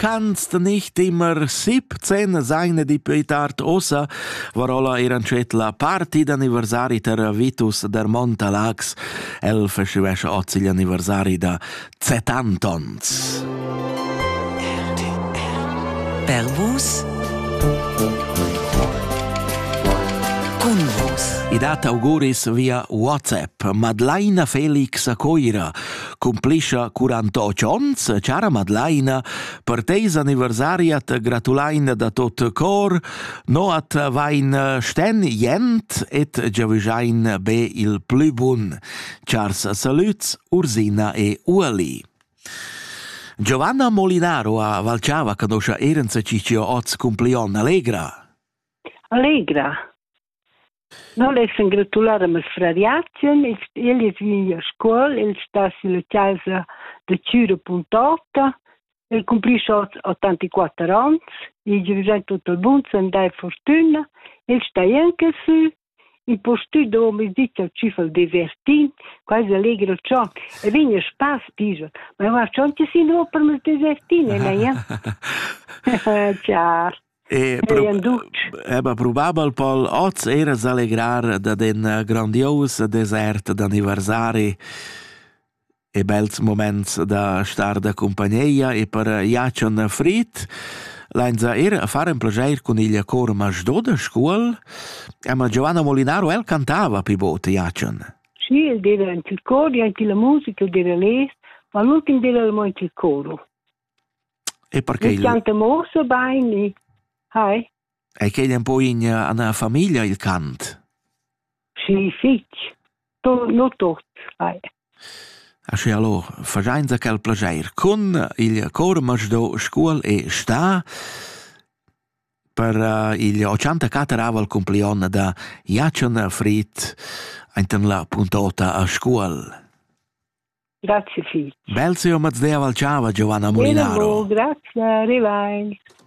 kannst nicht immer 17 sein di Pietart Ossa, varola erancet la parti d'anniversari ter Vitus der Montalax, el festivescha oggi gli anniversari da 70 ans. Per vus, cun vus. I dat auguris via WhatsApp. Madlaina Felix Coira cumplisce 48 ans. Ciara Madlaina, per teis anniversariat gratulain da tot cor, no at vain sten jent et giavisain be il plü bun. Ciars saluts Ursina e Ueli. Giovanna Molinaro a Valciava conosce erenza ciccio oz cumplion allegra. Allegra. No, le sono gratulare a Frariacien, ele è in scuola, ele sta sulla chiesa di Ciuro Puntota, ele complisce 84 anni, e già tutto il buon, se dai fortuna, ele sta anche su, in posto dove mi dice il cifro di Vertin, quasi allegro ciò, e viene spazio, dice, ma guarda, c'è anche si no per me di Vertin, ciao. Probabel Paul oz eras allegrar da den grandios desert d'anniversari e bels moments da star da compagnia e per Jacion Frit l'enza a fare un plager con il cor Masdo da scuol ma Giovanna Molinaro el cantava pi bote Jacion. Sì, il era anche il coro, anche la musica, il era l'es, ma l'ultimo era anche il coro. E perché il canta molto bene. Hai? E che un po' in una famiglia il cant? Sì, non tutto. Asci allora, facciamo quel piacere con il coro Masdo Scuol e sta per il 84 al compleanno da Jacion Frit in la puntata a scuola. Grazie, figlio. Belzio Mazdea Valciava, Giovanna Molinaro. Grazie, arrivai.